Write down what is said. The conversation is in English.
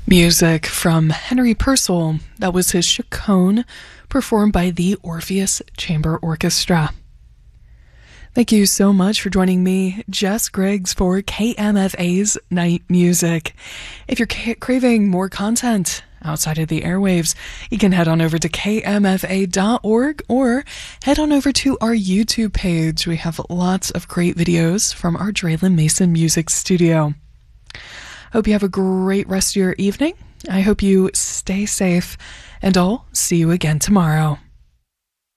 Music from Henry Purcell. That was his Chaconne, performed by the Orpheus Chamber Orchestra. Thank you so much for joining me, Jess Griggs, for KMFA's Night Music. If you're craving more content outside of the airwaves, you can head on over to kmfa.org or head on over to our YouTube page. We have lots of great videos from our Draylen Mason Music Studio. Hope you have a great rest of your evening. I hope you stay safe, and I'll see you again tomorrow.